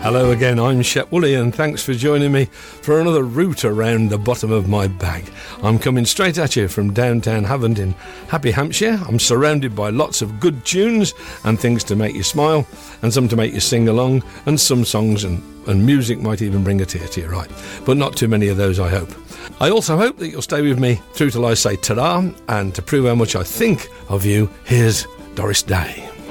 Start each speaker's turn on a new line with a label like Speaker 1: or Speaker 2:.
Speaker 1: Hello again, I'm Shep Woolley, and thanks for joining me for another route around the bottom of my bag. I'm coming straight at you from downtown Havant in Happy Hampshire. I'm surrounded by lots of good tunes and things to make you smile, and some to make you sing along, and some songs and music might even bring a tear to your eye. But not too many of those, I hope. I also hope that you'll stay with me through till I say ta-da, and to prove how much I think of you, here's Doris Day.